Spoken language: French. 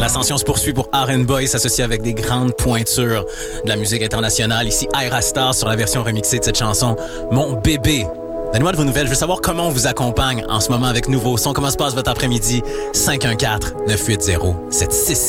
L'ascension se poursuit pour R&B Boy, s'associer avec des grandes pointures de la musique internationale. Ici, Ira Star sur la version remixée de cette chanson, Mon bébé. Donnez-moi de vos nouvelles. Je veux savoir comment on vous accompagne en ce moment avec Nouveau Son. Comment se passe votre après-midi? 514-980-76